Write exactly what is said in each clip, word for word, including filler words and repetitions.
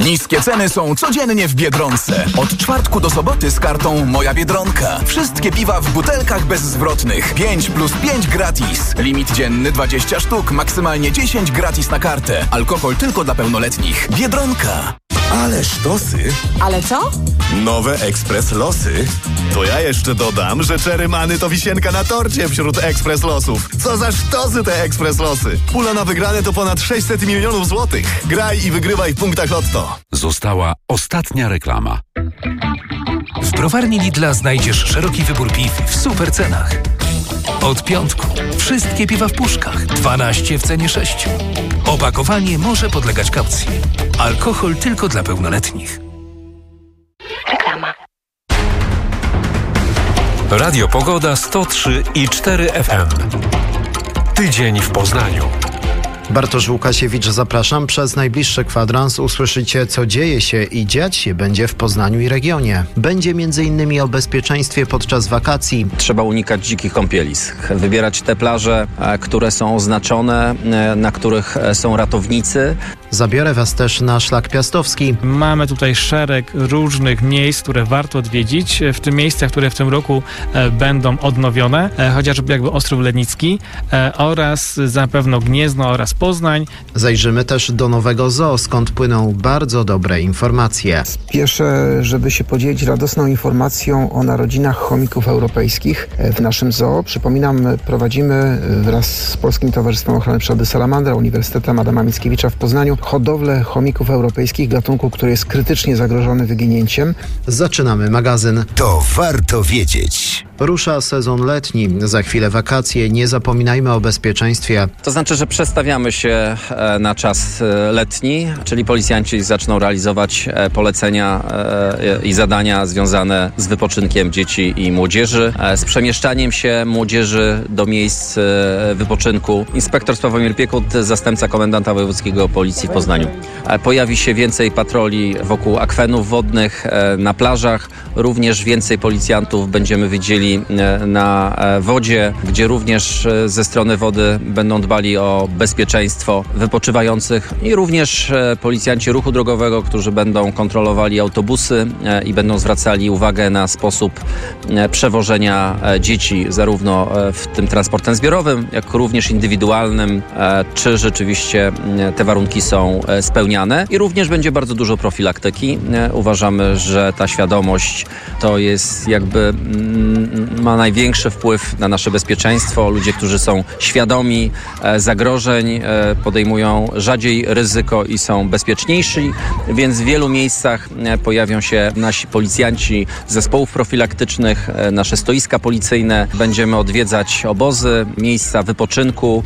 Niskie ceny są codziennie w Biedronce. Od czwartku do soboty z kartą Moja Biedronka. Wszystkie piwa w butelkach bezzwrotnych. pięć plus pięć gratis. Limit dzienny dwadzieścia sztuk, maksymalnie dziesięć gratis na kartę. Alkohol tylko dla pełnoletnich. Biedronka. Ale sztosy. Ale co? Nowe Ekspres Losy. To ja jeszcze dodam, że Czerymany to wisienka na torcie wśród Ekspres Losów. Co za sztosy te Ekspres Losy. Pula na wygrane to ponad sześćset milionów złotych. Graj i wygrywaj w punktach Lotto. Została ostatnia reklama. W browarni Lidla znajdziesz szeroki wybór piw w super cenach. Od piątku wszystkie piwa w puszkach, dwanaście w cenie sześciu. Opakowanie może podlegać kaucji. Alkohol tylko dla pełnoletnich. Reklama. Radio Pogoda sto trzy i cztery F M. Tydzień w Poznaniu. Bartosz Łukasiewicz, zapraszam. Przez najbliższy kwadrans usłyszycie, co dzieje się i dziać się będzie w Poznaniu i regionie. Będzie między innymi o bezpieczeństwie podczas wakacji. Trzeba unikać dzikich kąpielisk. Wybierać te plaże, które są oznaczone, na których są ratownicy. Zabiorę Was też na Szlak Piastowski. Mamy tutaj szereg różnych miejsc, które warto odwiedzić, w tym miejscach, które w tym roku e, będą odnowione, e, chociażby jakby Ostrów Lednicki e, oraz zapewne Gniezno oraz Poznań. Zajrzymy też do Nowego Zoo, skąd płyną bardzo dobre informacje. Spieszę, żeby się podzielić radosną informacją o narodzinach chomików europejskich w naszym zoo. Przypominam, prowadzimy wraz z Polskim Towarzystwem Ochrony Przyrody Salamandra, Uniwersytetem Adama Mickiewicza w Poznaniu hodowlę chomików europejskich, gatunku, który jest krytycznie zagrożony wyginięciem. Zaczynamy magazyn. To warto wiedzieć. Rusza sezon letni, za chwilę wakacje, nie zapominajmy o bezpieczeństwie. To znaczy, że przestawiamy się na czas letni, czyli policjanci zaczną realizować polecenia i zadania związane z wypoczynkiem dzieci i młodzieży, z przemieszczaniem się młodzieży do miejsc wypoczynku. Inspektor Sławomir Piekut, zastępca komendanta wojewódzkiego Policji w Poznaniu. Pojawi się więcej patroli wokół akwenów wodnych, na plażach, również więcej policjantów będziemy widzieli na wodzie, gdzie również ze strony wody będą dbali o bezpieczeństwo wypoczywających i również policjanci ruchu drogowego, którzy będą kontrolowali autobusy i będą zwracali uwagę na sposób przewożenia dzieci, zarówno w tym transportem zbiorowym, jak również indywidualnym, czy rzeczywiście te warunki są spełniane. I również będzie bardzo dużo profilaktyki. Uważamy, że ta świadomość to jest jakby ma największy wpływ na nasze bezpieczeństwo. Ludzie, którzy są świadomi zagrożeń, podejmują rzadziej ryzyko i są bezpieczniejsi, więc w wielu miejscach pojawią się nasi policjanci zespołów profilaktycznych, nasze stoiska policyjne. Będziemy odwiedzać obozy, miejsca wypoczynku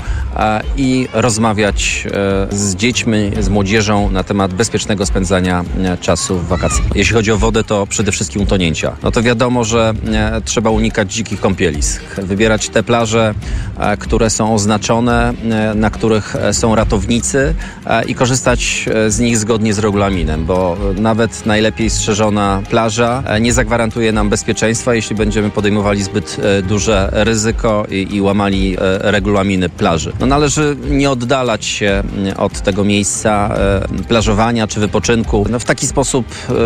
i rozmawiać z dziećmi, z młodzieżą na temat bezpiecznego spędzania czasu w wakacji. Jeśli chodzi o wodę, to przede wszystkim utonięcia. No to wiadomo, że trzeba unikać dzikich kąpielisk. Wybierać te plaże, które są oznaczone, na których są ratownicy i korzystać z nich zgodnie z regulaminem, bo nawet najlepiej strzeżona plaża nie zagwarantuje nam bezpieczeństwa, jeśli będziemy podejmowali zbyt duże ryzyko i, i łamali regulaminy plaży. No należy nie oddalać się od tego miejsca plażowania czy wypoczynku no w taki sposób,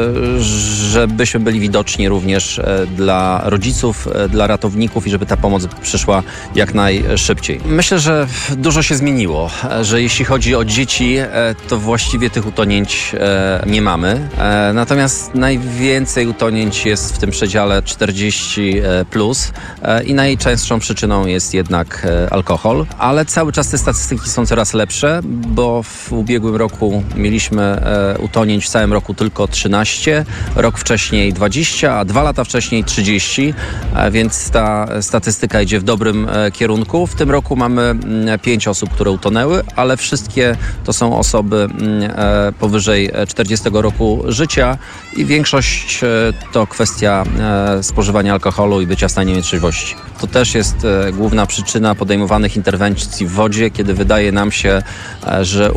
żebyśmy byli widoczni również dla rodziców, dla ratowników i żeby ta pomoc przyszła jak najszybciej. Myślę, że dużo się zmieniło, że jeśli chodzi o dzieci, to właściwie tych utonięć nie mamy. Natomiast najwięcej utonięć jest w tym przedziale czterdzieści plus i najczęstszą przyczyną jest jednak alkohol, ale cały czas te statystyki są coraz lepsze, bo w ubiegłym roku mieliśmy utonięć w całym roku tylko trzynaście, rok wcześniej dwadzieścia, a dwa lata wcześniej trzydzieści, więc ta statystyka idzie w dobrym kierunku. W tym roku mamy pięć osób, które utonęły, ale wszystkie to są osoby powyżej czterdziestego roku życia i większość to kwestia spożywania alkoholu i bycia w stanie nietrzeźwości. To też jest główna przyczyna podejmowanych interwencji w wodzie, kiedy wydaje nam się, że umiemy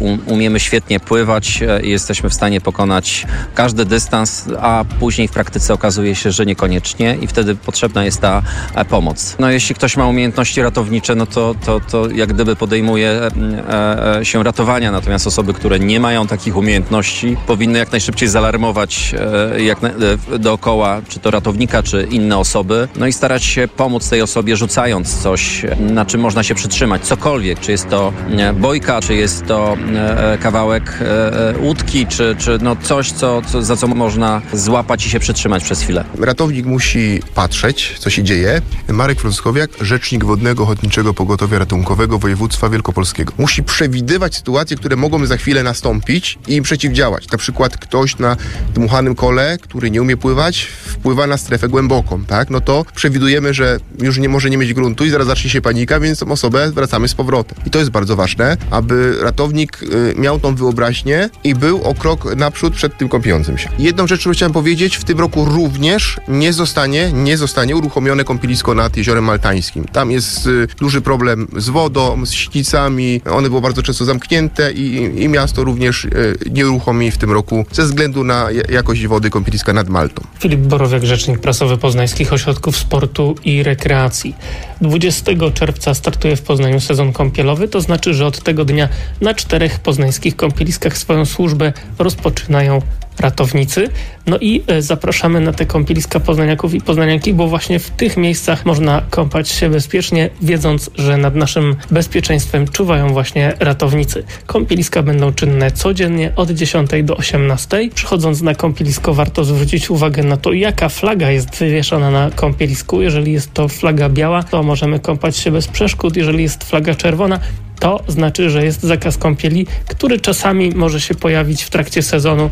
umiemy świetnie pływać i jesteśmy w stanie pokonać każdy dystans, a później w praktyce okazuje się, że niekoniecznie i wtedy potrzebna jest ta pomoc. No jeśli ktoś ma umiejętności ratownicze, no to, to, to jak gdyby podejmuje e, e, się ratowania, natomiast osoby, które nie mają takich umiejętności, powinny jak najszybciej zalarmować e, jak na, e, dookoła, czy to ratownika, czy inne osoby, no i starać się pomóc tej osobie, rzucając coś, na czym można się przytrzymać, cokolwiek, czy jest to e, bojka, czy jest to e, kawałek e, łódki, czy, czy no coś, co, co, za co można złapać i się przytrzymać przez chwilę. Ratownik musi patrzeć, co się dzieje. Marek Frąckowiak, rzecznik Wodnego Ochotniczego Pogotowia Ratunkowego Województwa Wielkopolskiego. Musi przewidywać sytuacje, które mogą za chwilę nastąpić i im przeciwdziałać. Na przykład ktoś na dmuchanym kole, który nie umie pływać, wpływa na strefę głęboką, tak? No to przewidujemy, że już nie może nie mieć gruntu i zaraz zacznie się panika, więc tą osobę wracamy z powrotem. I to jest bardzo ważne, aby ratownik y, miał tą wyobraźnię i był o krok naprzód przed tym kąpiącym się. Jedną rzecz, którą chciałem powiedzieć, w tym roku również nie zostanie, nie zostanie uruchomione kąpielisko nad Jeziorem Maltańskim. Tam jest y, duży problem z wodą, z ślicami, one było bardzo często zamknięte i, i miasto również y, nie uruchomi w tym roku ze względu na jakość wody kąpieliska nad Maltą. Filip Borowiak, rzecznik prasowy Poznańskich Ośrodków Sportu i Rekreacji. dwudziestego czerwca startuje w Poznaniu sezon kąpielowy, to znaczy, że od tego dnia na czterech poznańskich kąpieliskach swoją służbę rozpoczynają ratownicy. No i zapraszamy na te kąpieliska poznaniaków i poznanianki, bo właśnie w tych miejscach można kąpać się bezpiecznie, wiedząc, że nad naszym bezpieczeństwem czuwają właśnie ratownicy. Kąpieliska będą czynne codziennie od dziesiątej do osiemnastej. Przychodząc na kąpielisko warto zwrócić uwagę na to, jaka flaga jest wywieszona na kąpielisku. Jeżeli jest to flaga biała, to możemy kąpać się bez przeszkód. Jeżeli jest flaga czerwona, to znaczy, że jest zakaz kąpieli, który czasami może się pojawić w trakcie sezonu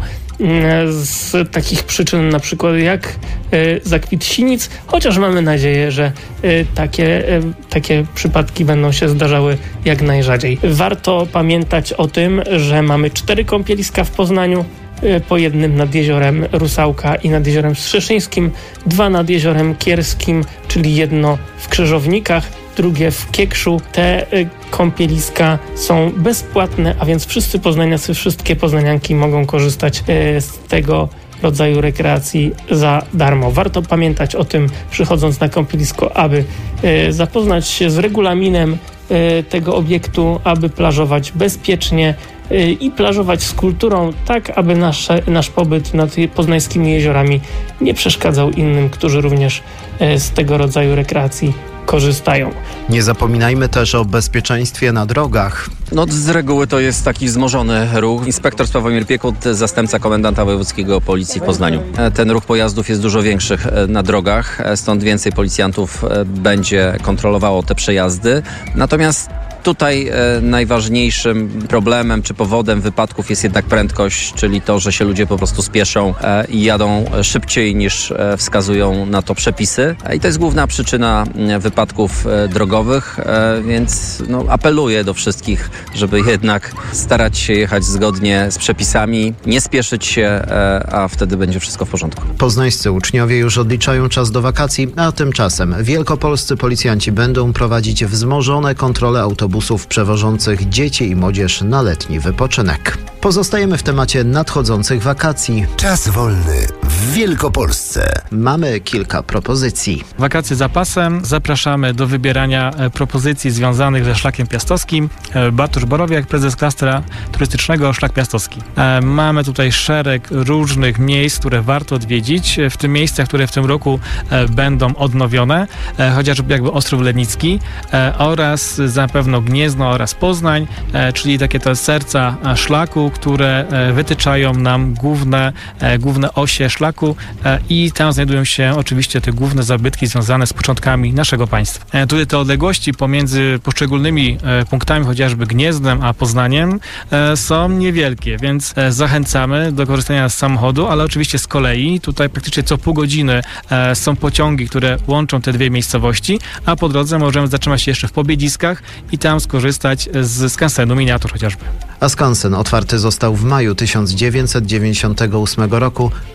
z takich przyczyn, na przykład jak zakwit sinic, chociaż mamy nadzieję, że takie, takie przypadki będą się zdarzały jak najrzadziej. Warto pamiętać o tym, że mamy cztery kąpieliska w Poznaniu, po jednym nad jeziorem Rusałka i nad jeziorem Strzeszyńskim, dwa nad jeziorem Kierskim, czyli jedno w Krzyżownikach, drugie w Kiekszu. Te y, kąpieliska są bezpłatne, a więc wszyscy poznaniacy, wszystkie poznanianki mogą korzystać y, z tego rodzaju rekreacji za darmo. Warto pamiętać o tym, przychodząc na kąpielisko, aby y, zapoznać się z regulaminem y, tego obiektu, aby plażować bezpiecznie y, i plażować z kulturą, tak aby nasze, nasz pobyt nad poznańskimi jeziorami nie przeszkadzał innym, którzy również y, z tego rodzaju rekreacji korzystają. Nie zapominajmy też o bezpieczeństwie na drogach. No z reguły to jest taki wzmożony ruch. Inspektor Sławomir Piekut, zastępca komendanta wojewódzkiego Policji w Poznaniu. Ten ruch pojazdów jest dużo większy na drogach, stąd więcej policjantów będzie kontrolowało te przejazdy. Natomiast tutaj e, najważniejszym problemem czy powodem wypadków jest jednak prędkość, czyli to, że się ludzie po prostu spieszą e, i jadą szybciej niż e, wskazują na to przepisy. E, I to jest główna przyczyna e, wypadków e, drogowych, e, więc no, apeluję do wszystkich, żeby jednak starać się jechać zgodnie z przepisami, nie spieszyć się, e, a wtedy będzie wszystko w porządku. Poznańscy uczniowie już odliczają czas do wakacji, a tymczasem wielkopolscy policjanci będą prowadzić wzmożone kontrole autobusów przewożących dzieci i młodzież na letni wypoczynek. Pozostajemy w temacie nadchodzących wakacji. Czas wolny w Wielkopolsce. Mamy kilka propozycji. Wakacje za pasem. Zapraszamy do wybierania propozycji związanych ze Szlakiem Piastowskim. Bartosz Borowiak, prezes klastra turystycznego Szlak Piastowski. Mamy tutaj szereg różnych miejsc, które warto odwiedzić, w tym miejscach, które w tym roku będą odnowione, chociażby jakby Ostrów Lednicki oraz zapewne Gniezno oraz Poznań, czyli takie te serca szlaku, które wytyczają nam główne, główne osie szlaku i tam znajdują się oczywiście te główne zabytki związane z początkami naszego państwa. Tutaj te odległości pomiędzy poszczególnymi punktami, chociażby Gniezdnem a Poznaniem, są niewielkie, więc zachęcamy do korzystania z samochodu, ale oczywiście z kolei. Tutaj praktycznie co pół godziny są pociągi, które łączą te dwie miejscowości, a po drodze możemy zatrzymać się jeszcze w Pobiedziskach i tam skorzystać z skansenu Miniatur chociażby. A skansen otwarty został w maju tysiąc dziewięćset dziewięćdziesiątego ósmego roku, w roku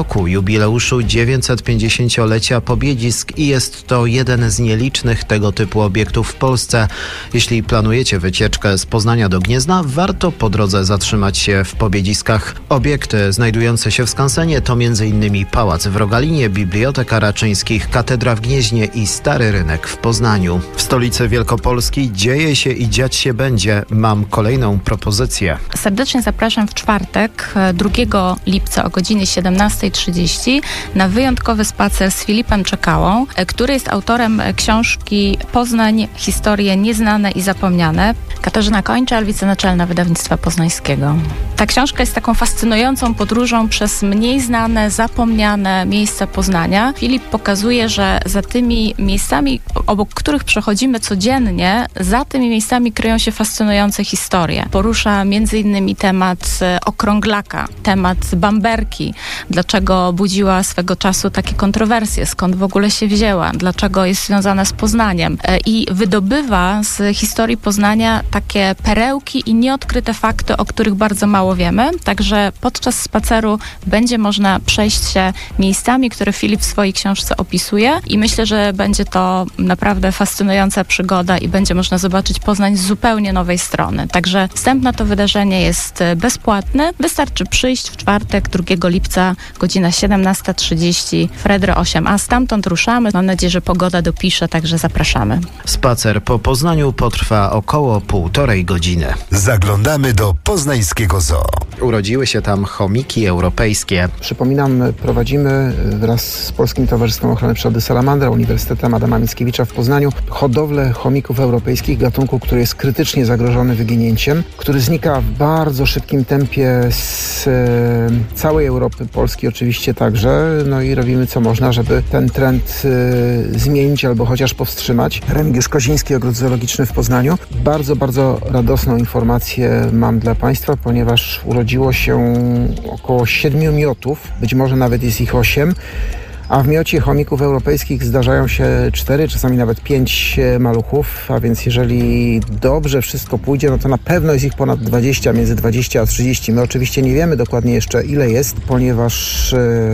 roku jubileuszu dziewięćsetpięćdziesięciolecia Pobiedzisk i jest to jeden z nielicznych tego typu obiektów w Polsce. Jeśli planujecie wycieczkę z Poznania do Gniezna, warto po drodze zatrzymać się w Pobiedziskach. Obiekty znajdujące się w skansenie to między innymi Pałac w Rogalinie, Biblioteka Raczyńskich, Katedra w Gnieźnie i Stary Rynek w Poznaniu. W stolicy Wielkopolski dzieje się i dziać się będzie. Mam kolejną propozycję. Serdecznie zapraszam w czwartek, drugiego lipca o godzinie siedemnasta trzydzieści na wyjątkowy spacer z Filipem Czekałą, który jest autorem książki Poznań, historie nieznane i zapomniane. Katarzyna Kończal, wicenaczelna Wydawnictwa Poznańskiego. Ta książka jest taką fascynującą podróżą przez mniej znane, zapomniane miejsca Poznania. Filip pokazuje, że za tymi miejscami, obok których przechodzimy codziennie, za tymi miejscami kryją się fascynujące historie. Porusza między innymi temat okrąglaka, temat bamberki, dlaczego budziła swego czasu takie kontrowersje, skąd w ogóle się wzięła, dlaczego jest związana z Poznaniem i wydobywa z historii Poznania takie perełki i nieodkryte fakty, o których bardzo mało wiemy. Także podczas spaceru będzie można przejść się miejscami, które Filip w swojej książce opisuje i myślę, że będzie to naprawdę fascynująca przygoda i będzie można zobaczyć Poznań z zupełnie nowej strony. Także wstęp na to wydarzenie jest bezpłatny. Wystarczy przyjść w czwartek, drugiego lipca, godzina siedemnasta trzydzieści, Fredry osiem a. Stamtąd ruszamy. Mam nadzieję, że pogoda dopisze, także zapraszamy. Spacer po Poznaniu potrwa około półtorej godziny. Zaglądamy do poznańskiego zoo. Urodziły się tam chomiki europejskie. Przypominam, prowadzimy wraz z Polskim Towarzystwem Ochrony Przyrody Salamandra, Uniwersytetem Adama Mickiewicza w Poznaniu hodowlę chomików europejskich, gatunku, który jest krytycznie zagrożony wyginięciem, który znika w bardzo szybkim tempie z e, całej Europy, Polski oczywiście także. No i robimy co można, żeby ten trend e, zmienić albo chociaż powstrzymać. Remigiusz Koziński, Ogród Zoologiczny w Poznaniu. Bardzo, bardzo radosną informację mam dla Państwa, ponieważ urodziło się około siedmiu miotów, być może nawet jest ich osiem, a w miocie chomików europejskich zdarzają się cztery, czasami nawet pięć maluchów, a więc jeżeli dobrze wszystko pójdzie, no to na pewno jest ich ponad dwadzieścia, między dwadzieścia a trzydzieści. My oczywiście nie wiemy dokładnie jeszcze, ile jest, ponieważ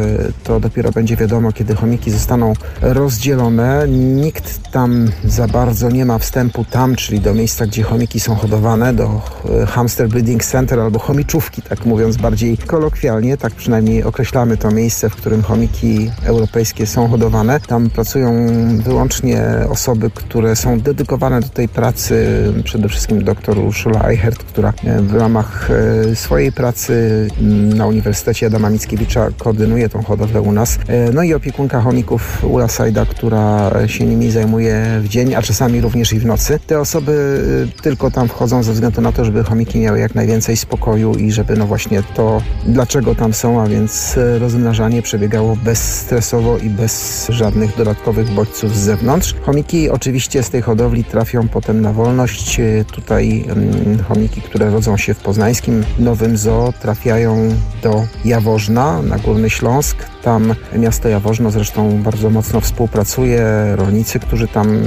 to dopiero będzie wiadomo, kiedy chomiki zostaną rozdzielone. Nikt tam za bardzo nie ma wstępu tam, czyli do miejsca, gdzie chomiki są hodowane, do Hamster Breeding Center albo chomiczówki, tak mówiąc bardziej kolokwialnie, tak przynajmniej określamy to miejsce, w którym chomiki europejskie europejskie są hodowane. Tam pracują wyłącznie osoby, które są dedykowane do tej pracy. Przede wszystkim dr Urszula Eichert, która w ramach swojej pracy na Uniwersytecie Adama Mickiewicza koordynuje tą hodowlę u nas. No i opiekunka chomików Ula Sajda, która się nimi zajmuje w dzień, a czasami również i w nocy. Te osoby tylko tam wchodzą ze względu na to, żeby chomiki miały jak najwięcej spokoju i żeby no właśnie to, dlaczego tam są, a więc rozmnażanie przebiegało bezstresowo i bez żadnych dodatkowych bodźców z zewnątrz. Chomiki oczywiście z tej hodowli trafią potem na wolność. Tutaj um, chomiki, które rodzą się w poznańskim Nowym Zoo, trafiają do Jaworzna na Górny Śląsk. Tam miasto Jaworzno zresztą bardzo mocno współpracuje. Rolnicy, którzy tam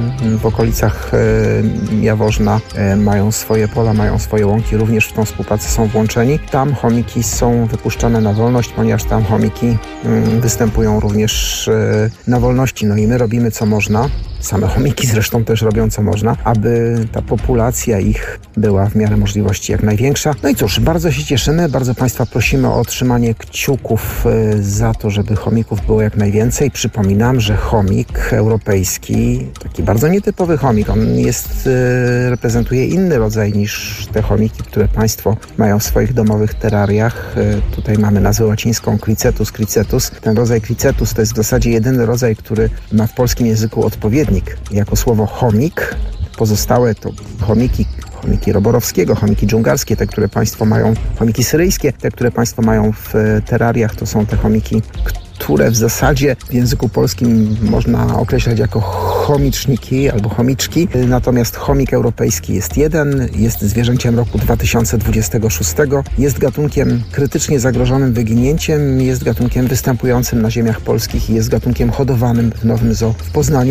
w okolicach Jaworzna mają swoje pola, mają swoje łąki, również w tą współpracę są włączeni. Tam chomiki są wypuszczane na wolność, ponieważ tam chomiki występują również na wolności. No i my robimy co można. Same chomiki zresztą też robią co można, aby ta populacja ich była w miarę możliwości jak największa. No i cóż, bardzo się cieszymy, bardzo Państwa prosimy o otrzymanie kciuków za to, żeby chomików było jak najwięcej. Przypominam, że chomik europejski, taki bardzo nietypowy chomik, on jest, reprezentuje inny rodzaj niż te chomiki, które Państwo mają w swoich domowych terrariach. Tutaj mamy nazwę łacińską Cricetus cricetus. Ten rodzaj Cricetus to jest w zasadzie jedyny rodzaj, który ma w polskim języku odpowiednik jako słowo chomik. Pozostałe to chomiki, chomiki roborowskiego, chomiki dżungarskie, te, które Państwo mają, chomiki syryjskie, te, które Państwo mają w terrariach, to są te chomiki, które w zasadzie w języku polskim można określać jako chomiczniki albo chomiczki. Natomiast chomik europejski jest jeden, jest zwierzęciem roku dwa tysiące dwudziestego szóstego, jest gatunkiem krytycznie zagrożonym wyginięciem, jest gatunkiem występującym na ziemiach polskich i jest gatunkiem hodowanym w Nowym Zoo w Poznaniu.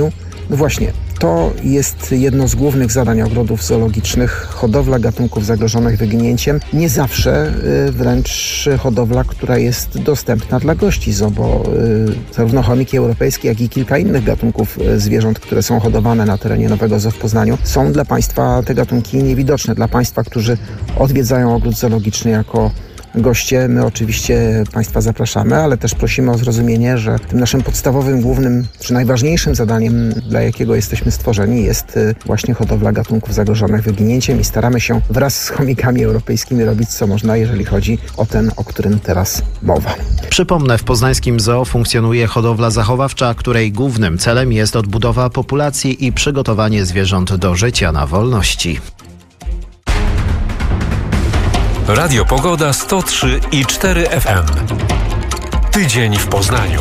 No właśnie, to jest jedno z głównych zadań ogrodów zoologicznych. Hodowla gatunków zagrożonych wyginięciem. Nie zawsze y, wręcz hodowla, która jest dostępna dla gości zoo, bo y, zarówno chomiki europejskie, jak i kilka innych gatunków y, zwierząt, które są hodowane na terenie Nowego Zoo w Poznaniu, są dla Państwa te gatunki niewidoczne. Dla Państwa, którzy odwiedzają ogród zoologiczny jako goście, my oczywiście Państwa zapraszamy, ale też prosimy o zrozumienie, że tym naszym podstawowym, głównym czy najważniejszym zadaniem, dla jakiego jesteśmy stworzeni, jest właśnie hodowla gatunków zagrożonych wyginięciem i staramy się wraz z chomikami europejskimi robić co można, jeżeli chodzi o ten, o którym teraz mowa. Przypomnę, w poznańskim zoo funkcjonuje hodowla zachowawcza, której głównym celem jest odbudowa populacji i przygotowanie zwierząt do życia na wolności. Radio Pogoda sto trzy i cztery F M. Tydzień w Poznaniu.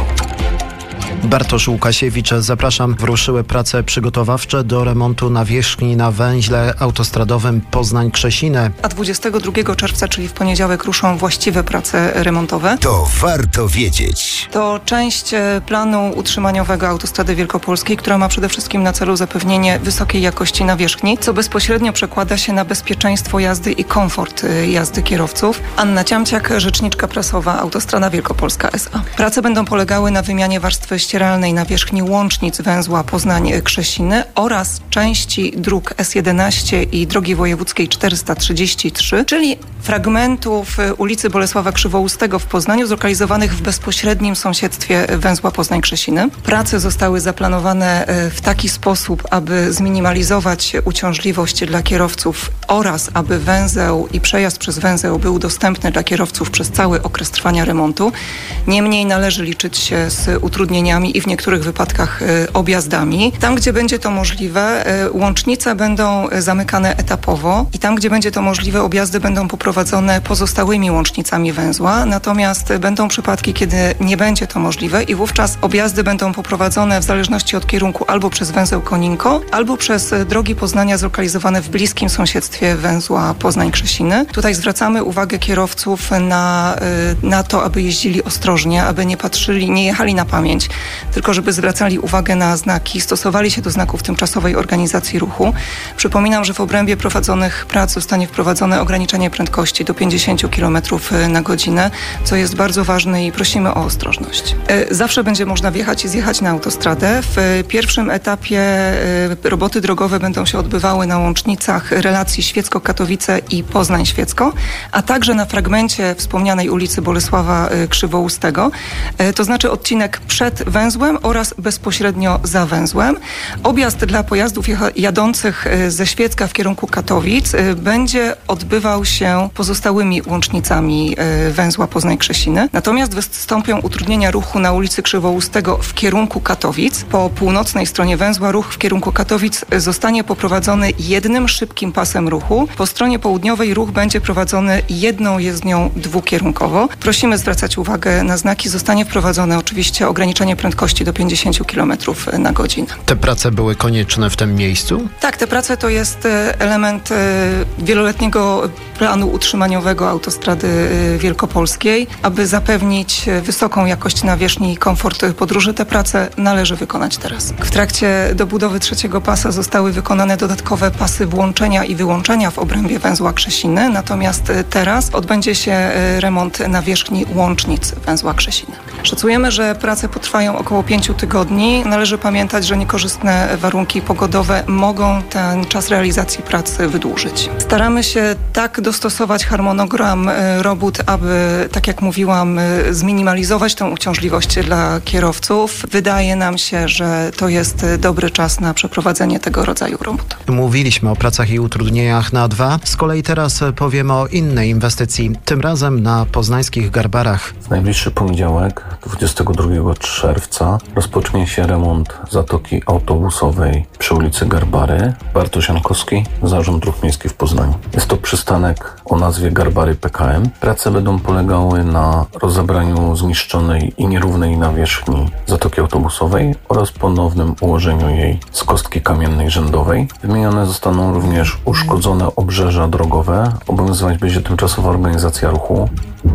Bartosz Łukasiewicz, zapraszam. Wruszyły prace przygotowawcze do remontu nawierzchni na węźle autostradowym Poznań-Krzesiny. A dwudziestego drugiego czerwca, czyli w poniedziałek, ruszą właściwe prace remontowe. To warto wiedzieć. To część planu utrzymaniowego Autostrady Wielkopolskiej, która ma przede wszystkim na celu zapewnienie wysokiej jakości nawierzchni, co bezpośrednio przekłada się na bezpieczeństwo jazdy i komfort jazdy kierowców. Anna Ciamciak, rzeczniczka prasowa Autostrada Wielkopolska S A. Prace będą polegały na wymianie warstwy ścieralnej nawierzchni łącznic węzła Poznań-Krzesiny oraz części dróg S jedenaście i drogi wojewódzkiej czterysta trzydzieści trzy, czyli fragmentów ulicy Bolesława Krzywoustego w Poznaniu, zlokalizowanych w bezpośrednim sąsiedztwie węzła Poznań-Krzesiny. Prace zostały zaplanowane w taki sposób, aby zminimalizować uciążliwość dla kierowców oraz aby węzeł i przejazd przez węzeł był dostępny dla kierowców przez cały okres trwania remontu. Niemniej należy liczyć się z utrudnieniami i w niektórych wypadkach objazdami. Tam, gdzie będzie to możliwe, łącznice będą zamykane etapowo i tam, gdzie będzie to możliwe, objazdy będą poprowadzone pozostałymi łącznicami węzła. Natomiast będą przypadki, kiedy nie będzie to możliwe i wówczas objazdy będą poprowadzone w zależności od kierunku albo przez węzeł Koninko, albo przez drogi Poznania zlokalizowane w bliskim sąsiedztwie węzła Poznań-Krzesiny. Tutaj zwracamy uwagę kierowców na, na to, aby jeździli ostrożnie, aby nie patrzyli, nie jechali na pamięć, tylko żeby zwracali uwagę na znaki, stosowali się do znaków tymczasowej organizacji ruchu. Przypominam, że w obrębie prowadzonych prac zostanie wprowadzone ograniczenie prędkości do pięćdziesiąt kilometrów na godzinę, co jest bardzo ważne i prosimy o ostrożność. Zawsze będzie można wjechać i zjechać na autostradę. W pierwszym etapie roboty drogowe będą się odbywały na łącznicach relacji Świecko-Katowice i Poznań-Świecko, a także na fragmencie wspomnianej ulicy Bolesława Krzywoustego, to znaczy odcinek przed węzłem oraz bezpośrednio za węzłem. Objazd dla pojazdów jadących ze Świecka w kierunku Katowic będzie odbywał się pozostałymi łącznicami węzła Poznań-Krzesiny. Natomiast wystąpią utrudnienia ruchu na ulicy Krzywoustego w kierunku Katowic. Po północnej stronie węzła ruch w kierunku Katowic zostanie poprowadzony jednym szybkim pasem ruchu. Po stronie południowej ruch będzie prowadzony jedną jezdnią dwukierunkowo. Prosimy zwracać uwagę na znaki. Zostanie wprowadzone oczywiście ograniczenie prędkości do pięćdziesiąt kilometrów na godzinę. Te prace były konieczne w tym miejscu? Tak, te prace to jest element wieloletniego planu utrzymaniowego Autostrady Wielkopolskiej. Aby zapewnić wysoką jakość nawierzchni i komfort podróży, te prace należy wykonać teraz. W trakcie dobudowy trzeciego pasa zostały wykonane dodatkowe pasy włączenia i wyłączenia w obrębie węzła Krzesiny, natomiast teraz odbędzie się remont nawierzchni łącznic węzła Krzesiny. Szacujemy, że prace potrwają około pięciu tygodni. Należy pamiętać, że niekorzystne warunki pogodowe mogą ten czas realizacji pracy wydłużyć. Staramy się tak dostosować harmonogram robót, aby, tak jak mówiłam, zminimalizować tę uciążliwość dla kierowców. Wydaje nam się, że to jest dobry czas na przeprowadzenie tego rodzaju robót. Mówiliśmy o pracach i utrudnieniach na A dwa. Z kolei teraz powiemy o innej inwestycji, tym razem na poznańskich Garbarach. W najbliższy poniedziałek, dwudziestego drugiego czerwca, rozpocznie się remont zatoki autobusowej przy ulicy Garbary. Bartosz Jankowski, Zarząd Dróg Miejskich w Poznaniu. Jest to przystanek o nazwie Garbary P K M. Prace będą polegały na rozebraniu zniszczonej i nierównej nawierzchni zatoki autobusowej oraz ponownym ułożeniu jej z kostki kamiennej rzędowej. Wymienione zostaną również uszkodzone obrzeża drogowe. Obowiązywać będzie tymczasowa organizacja ruchu.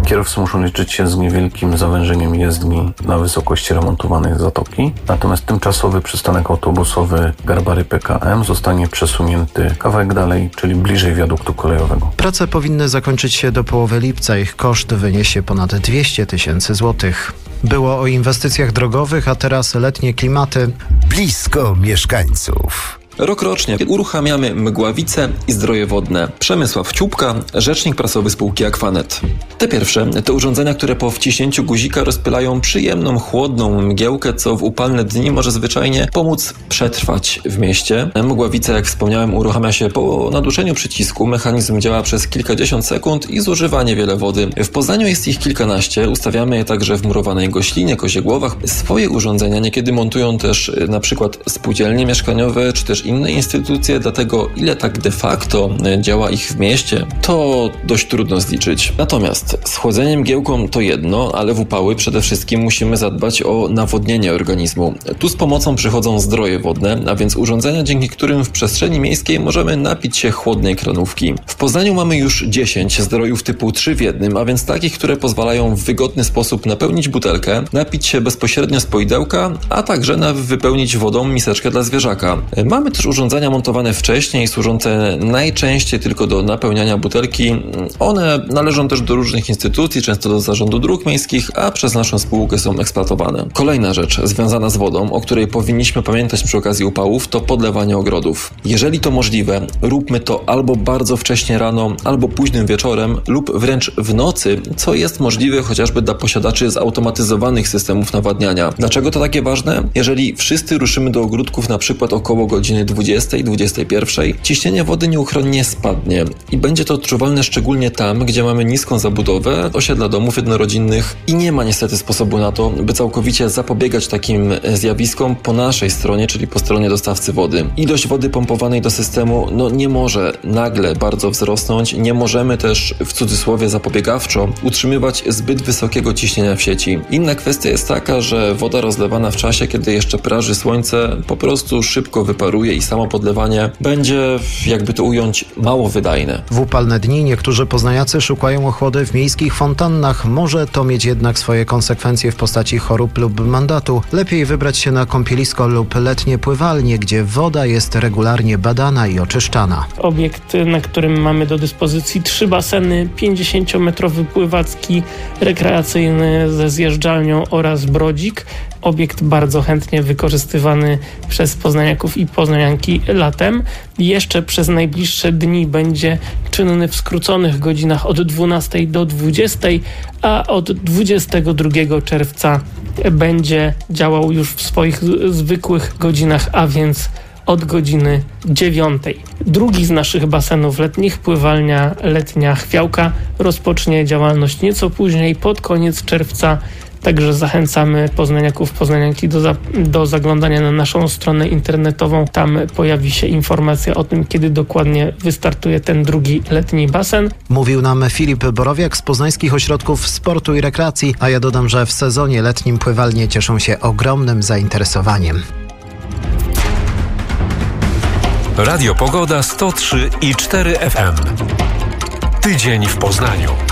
Kierowcy muszą liczyć się z niewielkim zawężeniem jezdni na wysokości remontowanej zatoki, natomiast tymczasowy przystanek autobusowy Garbary P K M zostanie przesunięty kawałek dalej, czyli bliżej wiaduktu kolejowego. Prace powinny zakończyć się do połowy lipca. Ich koszt wyniesie ponad dwieście tysięcy złotych. Było o inwestycjach drogowych, a teraz letnie klimaty. Blisko mieszkańców. Rokrocznie uruchamiamy Mgławice i Zdroje Wodne. Przemysław Ciupka, rzecznik prasowy spółki Aquanet. Te pierwsze to urządzenia, które po wciśnięciu guzika rozpylają przyjemną, chłodną mgiełkę, co w upalne dni może zwyczajnie pomóc przetrwać w mieście. Mgławica, jak wspomniałem, uruchamia się po naduszeniu przycisku. Mechanizm działa przez kilkadziesiąt sekund i zużywa niewiele wody. W Poznaniu jest ich kilkanaście. Ustawiamy je także w murowanej Goślinie, Koziegłowach. Swoje urządzenia niekiedy montują też na przykład spółdzielnie mieszkaniowe, czy też inne instytucje, dlatego ile tak de facto działa ich w mieście, to dość trudno zliczyć. Natomiast z chłodzeniem mgiełką to jedno, ale w upały przede wszystkim musimy zadbać o nawodnienie organizmu. Tu z pomocą przychodzą zdroje wodne, a więc urządzenia, dzięki którym w przestrzeni miejskiej możemy napić się chłodnej kranówki. W Poznaniu mamy już dziesięć zdrojów typu trzy w jednym, a więc takich, które pozwalają w wygodny sposób napełnić butelkę, napić się bezpośrednio z poidełka, a także na wypełnić wodą miseczkę dla zwierzaka. Mamy też urządzenia montowane wcześniej, służące najczęściej tylko do napełniania butelki. One należą też do różnych instytucji, często do zarządu dróg miejskich, a przez naszą spółkę są eksploatowane. Kolejna rzecz związana z wodą, o której powinniśmy pamiętać przy okazji upałów, to podlewanie ogrodów. Jeżeli to możliwe, róbmy to albo bardzo wcześnie rano, albo późnym wieczorem, lub wręcz w nocy, co jest możliwe chociażby dla posiadaczy zautomatyzowanych systemów nawadniania. Dlaczego to takie ważne? Jeżeli wszyscy ruszymy do ogródków na przykład około godziny dwudziestej, dwudziestej pierwszej, ciśnienie wody nieuchronnie spadnie i będzie to odczuwalne szczególnie tam, gdzie mamy niską zabudowę, osiedla domów jednorodzinnych i nie ma niestety sposobu na to, by całkowicie zapobiegać takim zjawiskom po naszej stronie, czyli po stronie dostawcy wody. Ilość wody pompowanej do systemu no nie może nagle bardzo wzrosnąć, nie możemy też w cudzysłowie zapobiegawczo utrzymywać zbyt wysokiego ciśnienia w sieci. Inna kwestia jest taka, że woda rozlewana w czasie, kiedy jeszcze praży słońce, po prostu szybko wyparuje i samo podlewanie będzie, jakby to ująć, mało wydajne. W upalne dni niektórzy poznaniacy szukają ochłody w miejskich fontannach. Może to mieć jednak swoje konsekwencje w postaci chorób lub mandatu. Lepiej wybrać się na kąpielisko lub letnie pływalnie, gdzie woda jest regularnie badana i oczyszczana. Obiekt, na którym mamy do dyspozycji trzy baseny, pięćdziesięciometrowy pływacki, rekreacyjny ze zjeżdżalnią oraz brodzik. Obiekt bardzo chętnie wykorzystywany przez poznaniaków i poznanianki latem. Jeszcze przez najbliższe dni będzie czynny w skróconych godzinach od dwunastej do dwudziestej, a od dwudziestego drugiego czerwca będzie działał już w swoich zwykłych godzinach, a więc od godziny dziewiątej. Drugi z naszych basenów letnich, pływalnia letnia Chwiałka, rozpocznie działalność nieco później, pod koniec czerwca. Także zachęcamy poznaniaków, poznanianki do, za, do zaglądania na naszą stronę internetową. Tam pojawi się informacja o tym, kiedy dokładnie wystartuje ten drugi letni basen. Mówił nam Filip Borowiak z Poznańskich Ośrodków Sportu i Rekreacji, a ja dodam, że w sezonie letnim pływalnie cieszą się ogromnym zainteresowaniem. Radio Pogoda sto trzy i cztery F M. Tydzień w Poznaniu.